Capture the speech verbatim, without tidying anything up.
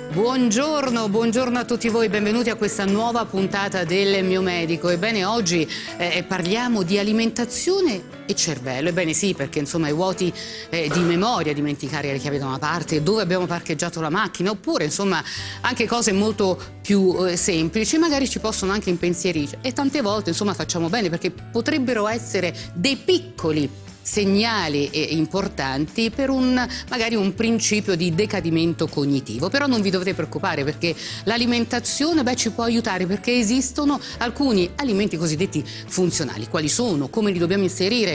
Buongiorno, buongiorno a tutti voi, benvenuti a questa nuova puntata del Mio Medico. Ebbene, oggi eh, parliamo di alimentazione e cervello. Ebbene sì, perché insomma i vuoti eh, di memoria, dimenticare le chiavi da una parte, dove abbiamo parcheggiato la macchina, oppure insomma anche cose molto più eh, semplici, magari ci possono anche impensierire. E tante volte insomma facciamo bene, perché potrebbero essere dei piccoli segnali importanti per un magari un principio di decadimento cognitivo. Però non vi dovete preoccupare, perché l'alimentazione beh, ci può aiutare, perché esistono alcuni alimenti cosiddetti funzionali. Quali sono? Come li dobbiamo inserire